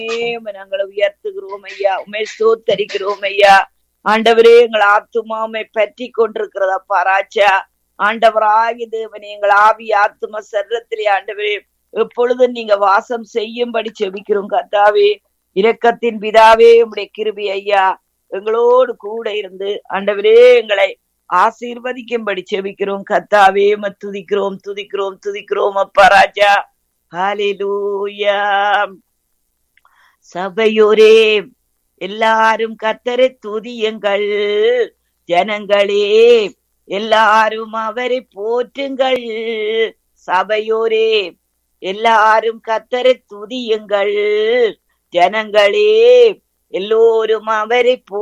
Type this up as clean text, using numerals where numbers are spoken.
நாங்கள் உயர்த்துகிறோம் ஐயா, உண்மை ஸ்தோத்தரிக்கிறோம் ஐயா. ஆண்டவரே, எங்கள் ஆத்துமாவை பற்றி கொண்டிருக்கிறதப்பா ராஜா. ஆண்டவராகி தேவனே, எங்கள் ஆவி ஆத்தும சரீரத்திலே ஆண்டவரே எப்பொழுதும் நீங்க வாசம் செய்யும்படி செபிக்கிறோம் கர்த்தாவே. இரக்கத்தின் பிதாவே, உம்முடைய கிருபை ஐயா எங்களோடு கூட இருந்து ஆண்டவரே எங்களை ஆசீர்வதிக்கும்படி செபிக்கிறோம் கர்த்தாவே. துதிக்கிறோம் துதிக்கிறோம் துதிக்கிறோம் அப்பா ராஜா. ஹல்லேலூயா. சபையோரே எல்லாரும் கர்த்தரை துதியுங்கள், ஜனங்களே எல்லாரும் அவரை போற்றுங்கள். சபையோரே எல்லாரும் கர்த்தரை துதியுங்கள், ஜனங்களே எல்லோரும் அவரை